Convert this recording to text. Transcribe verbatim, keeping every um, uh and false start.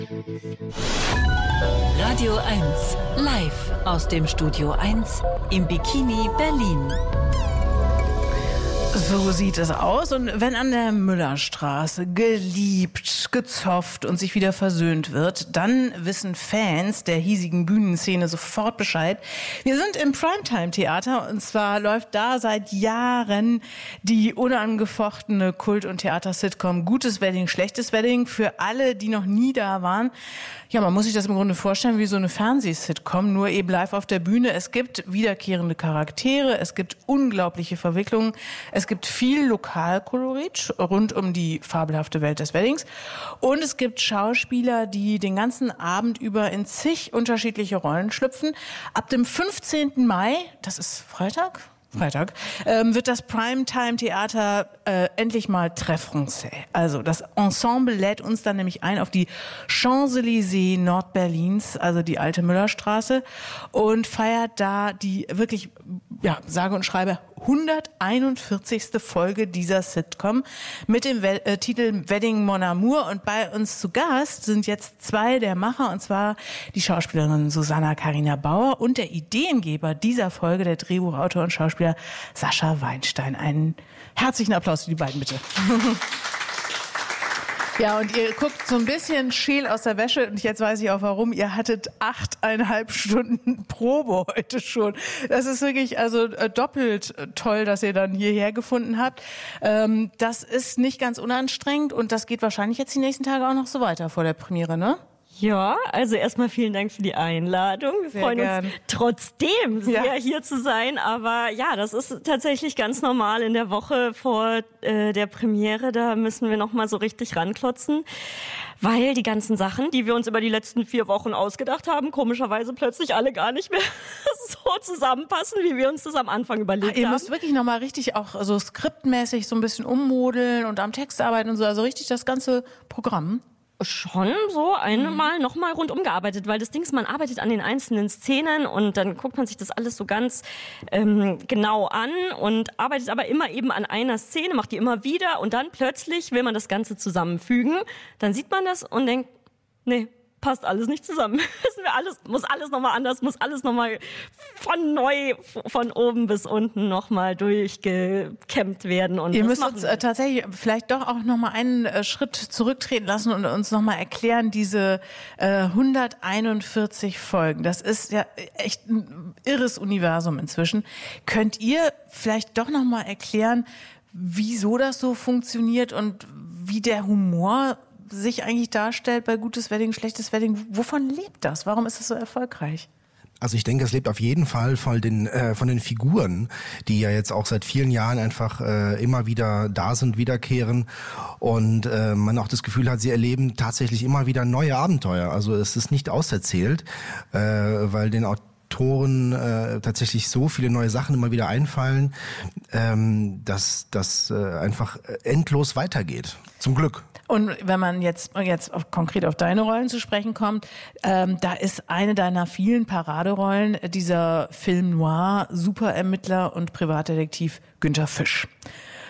Radio eins, live aus dem Studio eins im Bikini Berlin. So sieht es aus. Und wenn an der Müllerstraße geliebt, gezofft und sich wieder versöhnt wird, dann wissen Fans der hiesigen Bühnenszene sofort Bescheid. Wir sind im Primetime-Theater und zwar läuft da seit Jahren die unangefochtene Kult- und Theater-Sitcom Gutes Wedding, Schlechtes Wedding. Für alle, die noch nie da waren, ja, man muss sich das im Grunde vorstellen wie so eine Fernseh-Sitcom, nur eben live auf der Bühne. Es gibt wiederkehrende Charaktere, es gibt unglaubliche Verwicklungen, es gibt viel Lokalkolorit rund um die fabelhafte Welt des Weddings und es gibt Schauspieler, die den ganzen Abend über in zig unterschiedliche Rollen schlüpfen. Ab dem fünfzehnten Mai, das ist Freitag? Freitag, ähm, wird das Primetime-Theater äh, endlich mal très français. Also das Ensemble lädt uns dann nämlich ein auf die Champs-Élysées Nordberlins, also die alte Müllerstraße, und feiert da die wirklich, ja, sage und schreibe, hunderteinundvierzigste Folge dieser Sitcom mit dem We- äh, Titel Wedding Mon Amour. Und bei uns zu Gast sind jetzt zwei der Macher, und zwar die Schauspielerin Susanna Karina Bauer und der Ideengeber dieser Folge, der Drehbuchautor und Schauspieler Sascha Weinstein. Einen herzlichen Applaus für die beiden, bitte. Ja, und ihr guckt so ein bisschen scheel aus der Wäsche und jetzt weiß ich auch warum. Ihr hattet achteinhalb Stunden Probe heute schon. Das ist wirklich also doppelt toll, dass ihr dann hierher gefunden habt. Ähm, das ist nicht ganz unanstrengend und das geht wahrscheinlich jetzt die nächsten Tage auch noch so weiter vor der Premiere, ne? Ja, also erstmal vielen Dank für die Einladung. Wir sehr freuen gern. uns trotzdem sehr, ja. hier zu sein. Aber ja, das ist tatsächlich ganz normal in der Woche vor äh, der Premiere. Da müssen wir noch mal so richtig ranklotzen, weil die ganzen Sachen, die wir uns über die letzten vier Wochen ausgedacht haben, komischerweise plötzlich alle gar nicht mehr so zusammenpassen, wie wir uns das am Anfang überlegt Ach, ihr haben. Ihr müsst wirklich noch mal richtig auch so skriptmäßig so ein bisschen ummodeln und am Text arbeiten und so. Also richtig das ganze Programm. Schon so einmal noch mal rundum gearbeitet, weil das Ding ist, man arbeitet an den einzelnen Szenen und dann guckt man sich das alles so ganz ähm, genau an und arbeitet aber immer eben an einer Szene, macht die immer wieder und dann plötzlich will man das Ganze zusammenfügen. Dann sieht man das und denkt, nee, passt alles nicht zusammen. Müssen wir alles, muss alles nochmal anders, muss alles nochmal von neu, von oben bis unten nochmal durchgekämmt werden. Und ihr müsst uns äh, tatsächlich vielleicht doch auch nochmal einen äh, Schritt zurücktreten lassen und uns nochmal erklären, diese äh, hunderteinundvierzig Folgen. Das ist ja echt ein irres Universum inzwischen. Könnt ihr vielleicht doch nochmal erklären, wieso das so funktioniert und wie der Humor sich eigentlich darstellt bei Gutes Wedding, Schlechtes Wedding? Wovon lebt das? Warum ist das so erfolgreich? Also ich denke, es lebt auf jeden Fall von den, äh, von den Figuren, die ja jetzt auch seit vielen Jahren einfach äh, immer wieder da sind, wiederkehren und äh, man auch das Gefühl hat, sie erleben tatsächlich immer wieder neue Abenteuer. Also es ist nicht auserzählt, äh, weil den Autoren äh, tatsächlich so viele neue Sachen immer wieder einfallen, ähm, dass das äh, einfach endlos weitergeht. Zum Glück. Und wenn man jetzt, jetzt auf, konkret auf deine Rollen zu sprechen kommt, ähm, da ist eine deiner vielen Paraderollen dieser Film Noir, Superermittler und Privatdetektiv Günther Fisch.